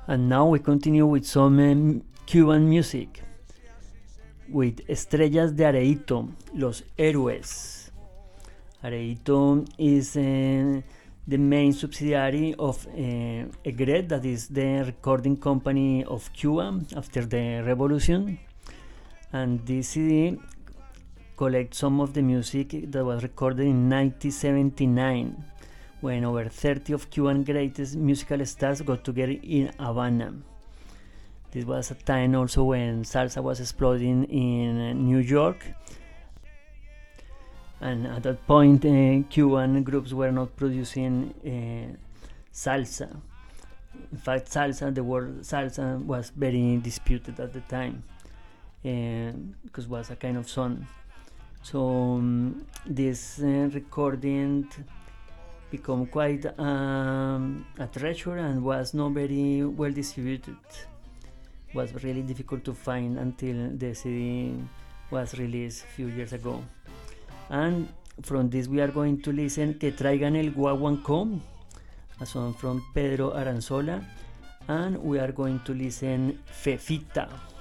And now we continue with some Cuban music with Estrellas de Areito, Los Héroes. Areito is the main subsidiary of EGRET, that is the recording company of Cuba after the revolution. And this CD collects some of the music that was recorded in 1979, when over 30 of Cuban greatest musical stars got together in Havana. This was a time also when salsa was exploding in New York, and at that point Cuban groups were not producing salsa. In fact, the word salsa was very disputed at the time, because it was a kind of song. So this recording became quite a treasure and was not very well distributed. Was really difficult to find until the CD was released a few years ago. And from this we are going to listen Que Traigan el Guaguancó, a song from Pedro Aranzola, and we are going to listen Fefita.